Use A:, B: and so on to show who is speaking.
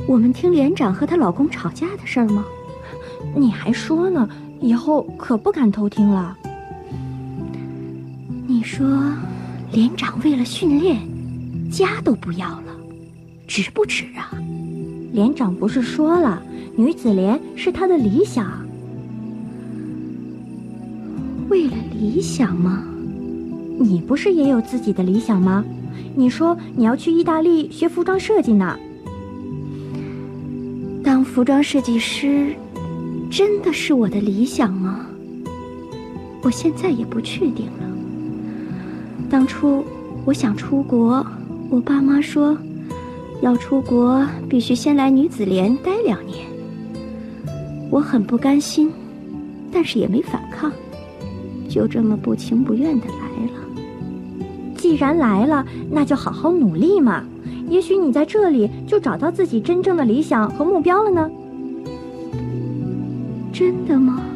A: 我们听连长和她老公吵架的事儿吗？
B: 你还说呢，以后可不敢偷听了。
A: 你说连长为了训练家都不要了，值不值啊？
B: 连长不是说了，女子连是他的理想。
A: 为了理想吗？
B: 你不是也有自己的理想吗？你说你要去意大利学服装设计呢。
A: 当服装设计师真的是我的理想吗？我现在也不确定了。当初我想出国，我爸妈说要出国必须先来女子连待2年。我很不甘心，但是也没反抗，就这么不情不愿地来了。
B: 既然来了，那就好好努力嘛，也许你在这里就找到自己真正的理想和目标了呢。
A: 真的吗？